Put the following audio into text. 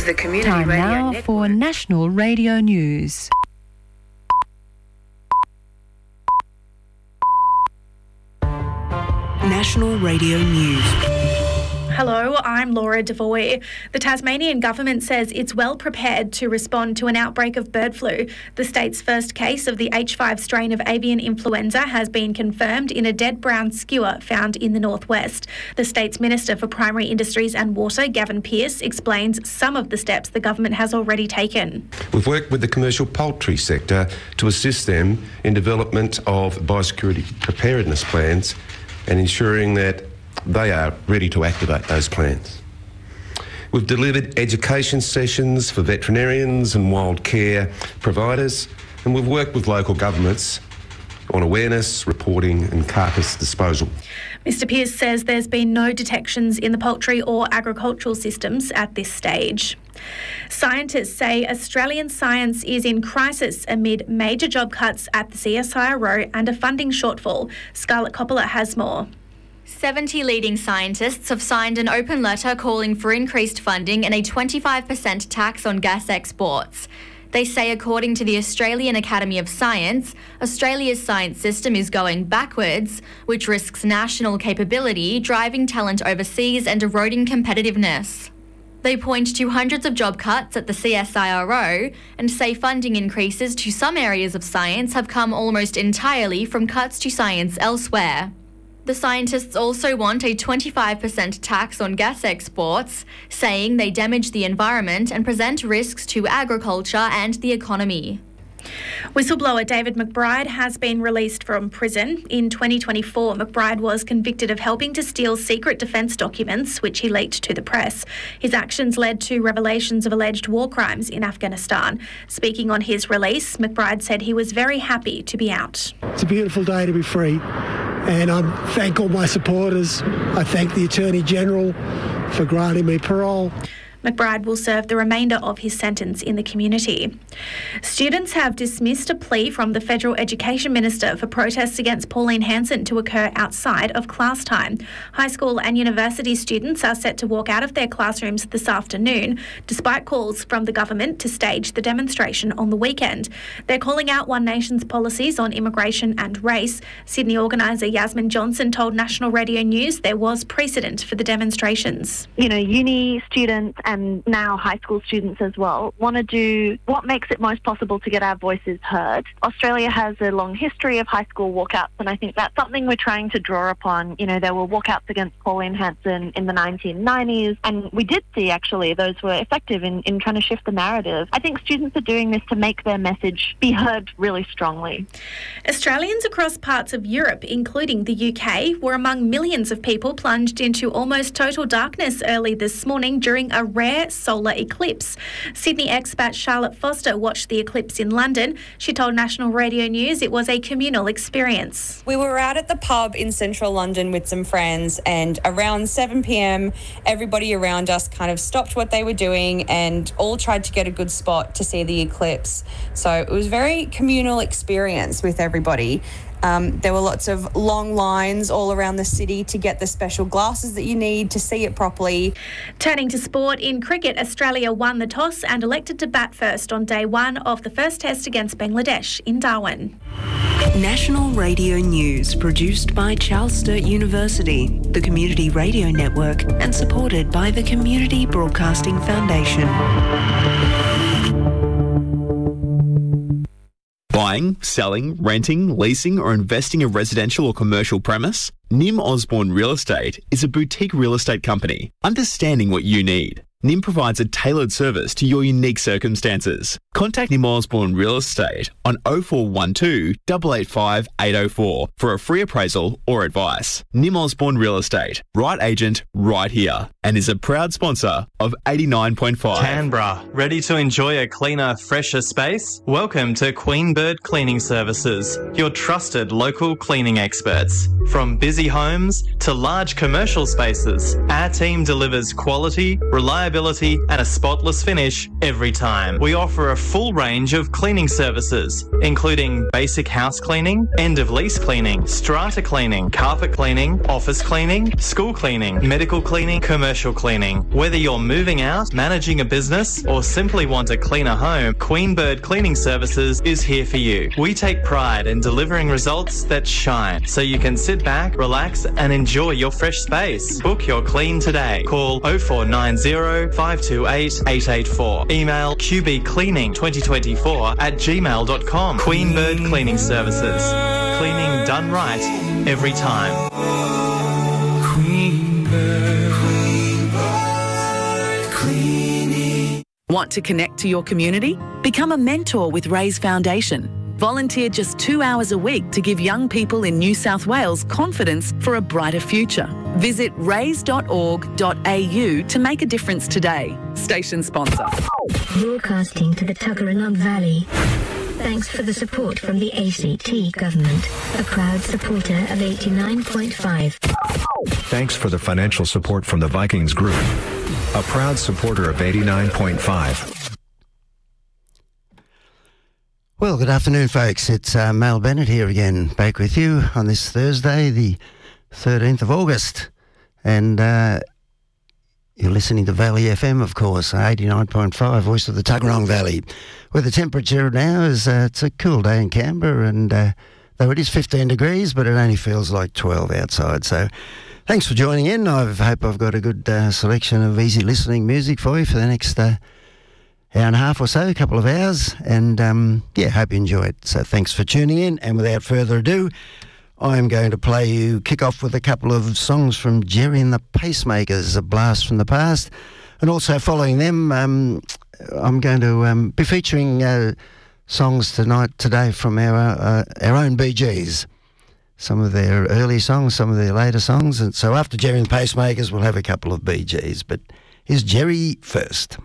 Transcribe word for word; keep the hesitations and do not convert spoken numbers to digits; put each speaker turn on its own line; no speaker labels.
is the Community
Time
Radio
now
Network.
for National Radio News.
National Radio News.
Hello, I'm Laura Devoy. The Tasmanian government says it's well prepared to respond to an outbreak of bird flu. The state's first case of the H five strain of avian influenza has been confirmed in a dead brown skua found in the northwest. The state's Minister for Primary Industries and Water, Gavin Pearce, explains some of the steps the government has already taken.
We've worked with the commercial poultry sector to assist them in development of biosecurity preparedness plans and ensuring that they are ready to activate those plans. We've delivered education sessions for veterinarians and wild care providers, and we've worked with local governments on awareness, reporting and carcass disposal.
Mister Pearce says there's been no detections in the poultry or agricultural systems at this stage. Scientists say Australian science is in crisis amid major job cuts at the C S I R O and a funding shortfall. Scarlett Coppola has more.
seventy leading scientists have signed an open letter calling for increased funding and a twenty-five percent tax on gas exports. They say, according to the Australian Academy of Science, Australia's science system is going backwards, which risks national capability, driving talent overseas and eroding competitiveness. They point to hundreds of job cuts at the C S I R O and say funding increases to some areas of science have come almost entirely from cuts to science elsewhere. The scientists also want a twenty-five percent tax on gas exports, saying they damage the environment and present risks to agriculture and the economy.
Whistleblower David McBride has been released from prison. In twenty twenty-four, McBride was convicted of helping to steal secret defence documents, which he leaked to the press. His actions led to revelations of alleged war crimes in Afghanistan. Speaking on his release, McBride said he was very happy to be out.
It's a beautiful day to be free, and I thank all my supporters. I thank the Attorney-General for granting me parole.
McBride will serve the remainder of his sentence in the community. Students have dismissed a plea from the Federal Education Minister for protests against Pauline Hanson to occur outside of class time. High school and university students are set to walk out of their classrooms this afternoon, despite calls from the government to stage the demonstration on the weekend. They're calling out One Nation's policies on immigration and race. Sydney organiser Yasmin Johnson told National Radio News there was precedent for the demonstrations.
You know, uni students and and now high school students as well, want to do what makes it most possible to get our voices heard. Australia has a long history of high school walkouts, and I think that's something we're trying to draw upon. You know, there were walkouts against Pauline Hanson in the nineteen nineties, and we did see, actually, those were effective in, in trying to shift the narrative. I think students are doing this to make their message be heard really strongly.
Australians across parts of Europe, including the U K, were among millions of people plunged into almost total darkness early this morning during a rare solar eclipse. Sydney expat Charlotte Foster watched the eclipse in London. She told National Radio News it was a communal experience.
We were out at the pub in central London with some friends, and around seven p.m, everybody around us kind of stopped what they were doing and all tried to get a good spot to see the eclipse. So it was a very communal experience with everybody. Um, there were lots of long lines all around the city to get the special glasses that you need to see it properly.
Turning to sport, in cricket, Australia won the toss and elected to bat first on day one of the first test against Bangladesh in Darwin.
National Radio News, produced by Charles Sturt University, the Community Radio Network, and supported by the Community Broadcasting Foundation.
Buying, selling, renting, leasing or investing a residential or commercial premise? Nim Osborne Real Estate is a boutique real estate company, understanding what you need. Nim provides a tailored service to your unique circumstances. Contact Nim Osborne Real Estate on oh four one two, eight eight five, eight oh four for a free appraisal or advice. Nim Osborne Real Estate, right agent, right here, and is a proud sponsor of eighty-nine point five.
Canberra, ready to enjoy a cleaner, fresher space? Welcome to Queen Bird Cleaning Services, your trusted local cleaning experts. From busy homes to large commercial spaces, our team delivers quality, reliability reliability and a spotless finish every time. We offer a full range of cleaning services, including basic house cleaning, end-of-lease cleaning, strata cleaning, carpet cleaning, office cleaning, school cleaning, medical cleaning, commercial cleaning. Whether you're moving out, managing a business, or simply want a cleaner home, Queen Bird Cleaning Services is here for you. We take pride in delivering results that shine, so you can sit back, relax, and enjoy your fresh space. Book your clean today. Call oh four nine oh, five two eight, eight eight four. Email q b cleaning twenty twenty-four at gmail dot com. Queen Bird Cleaning Services. Cleaning done right every time.
Queen Bird, Queen Bird Cleaning.
Want to connect to your community? Become a mentor with Raise Foundation. Volunteer just two hours a week to give young people in New South Wales confidence for a brighter future. Visit raise dot org dot a u to make a difference today. Station sponsor.
Broadcasting to the Tuggeranong Valley. Thanks for the support from the A C T government, a proud supporter of eighty-nine point five.
Thanks for the financial support from the Vikings Group, a proud supporter of eighty-nine point five.
Well, good afternoon, folks. It's uh, Mal Bennett here again, back with you on this Thursday, the thirteenth of August. And uh, you're listening to Valley F M, of course, eighty-nine point five, voice of the Tuggeranong Valley, where the temperature now is, uh, it's a cool day in Canberra, and uh, though it is fifteen degrees, but it only feels like twelve outside. So thanks for joining in. I hope I've got a good uh, selection of easy listening music for you for the next uh, hour and a half or so, a couple of hours, and um, yeah, hope you enjoy it. So thanks for tuning in, and without further ado, I'm going to play you, kick off with a couple of songs from Jerry and the Pacemakers, a blast from the past, and also following them, um, I'm going to um, be featuring uh, songs tonight, today from our uh, our own Bee Gees. Some of their early songs, some of their later songs, and so after Jerry and the Pacemakers, we'll have a couple of Bee Gees, but here's Jerry first.